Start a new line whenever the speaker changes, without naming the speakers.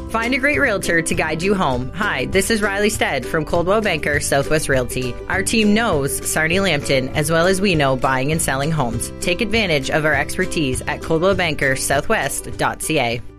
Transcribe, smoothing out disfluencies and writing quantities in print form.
Find a great realtor to guide you home. Hi, this is Riley Stead from Coldwell Banker Southwest Realty. Our team knows Sarnia Lambton as well as we know buying and selling homes. Take advantage of our expertise at coldwellbankersouthwest.ca.